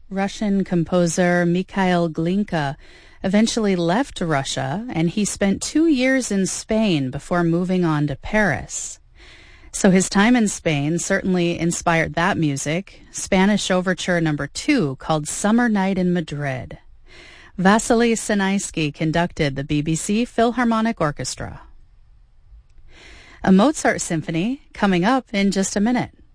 Russian composer Mikhail Glinka eventually left Russia, and he spent 2 years in Spain before moving on to Paris. So his time in Spain certainly inspired that music, Spanish Overture No. 2, called Summer Night in Madrid. Vasily Sinaisky conducted the BBC Philharmonic Orchestra. A Mozart symphony coming up in just a minute.